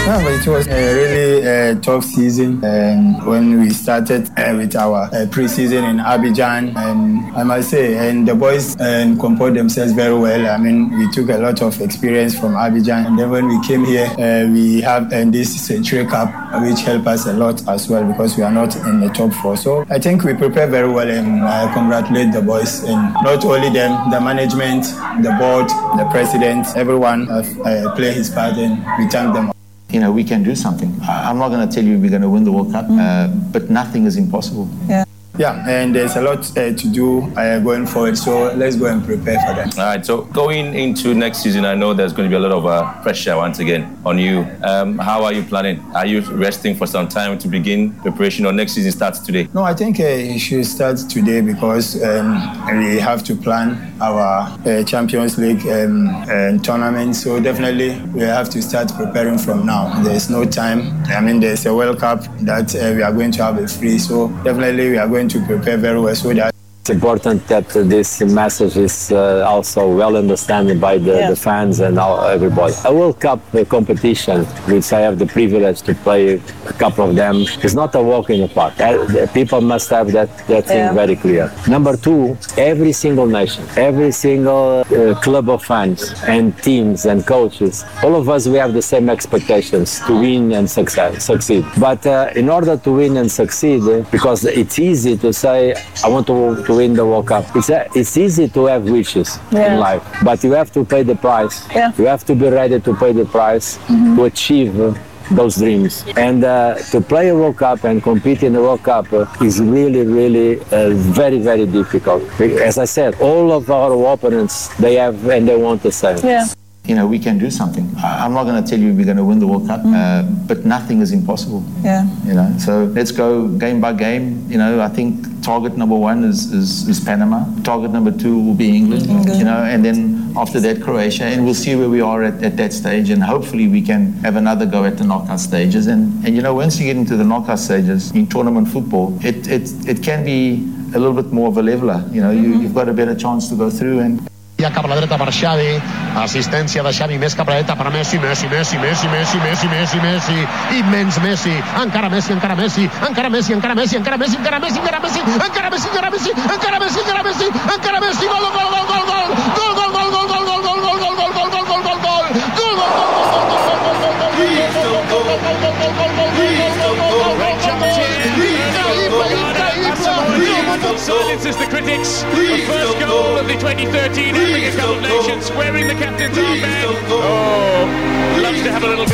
Yeah, but it was a really tough season. And when we started with our pre-season in Abidjan, and I must say, and the boys composed themselves very well. I mean, we took a lot of experience from Abidjan, and then when we came here, we have this Century Cup, which helped us a lot as well because we are not in the top four. So I think we prepared very well, and I congratulate the boys, and not only them, the management, the board, the president, everyone have played his part, and we thank them. You know, we can do something. I'm not going to tell you we're going to win the World Cup, but nothing is impossible. Yeah, and there's a lot to do going forward, so let's go and prepare for that. All right, so going into next season, I know there's going to be a lot of pressure once again on you. How are you planning? Are you resting for some time to begin preparation, or next season starts today? No, I think it should start today because we have to plan our Champions League tournament, so definitely we have to start preparing from now. There's no time. I mean, there's a World Cup that we are going to have it free, so definitely we are going to prepare very well so that it's important that this message is also well understood by the fans and everybody. A World Cup competition, which I have the privilege to play a couple of them, is not a walk in the park. People must have that thing very clear. Number two, every single nation, every single club of fans and teams and coaches, all of us, we have the same expectations to win and succeed. But in order to win and succeed, because it's easy to say, I want to win the World Cup. It's easy to have wishes in life, but you have to pay the price. You have to be ready to pay the price to achieve those dreams. And to play a World Cup and compete in the World Cup is really, really very, very difficult. As I said, all of our opponents, they have and they want the same. You know, we can do something. I'm not going to tell you we're going to win the World Cup, but nothing is impossible. You know, so let's go game by game. You know, I think target number one is Panama. Target number two will be England. You know, and then after that Croatia, and we'll see where we are at that stage, and hopefully we can have another go at the knockout stages. And you know, once you get into the knockout stages in tournament football, it can be a little bit more of a leveler. You know, you've got a better chance to go through. And ja cap a la dreta per Xavi, assistència de Xavi més cap a la dreta per Messi, i immens Messi, encara Messi, encara Messi, encara Messi, gol, silences the critics. The first goal of the 2013 Africa Cup of Nations, wearing the captain's armband. Oh, loves to have a little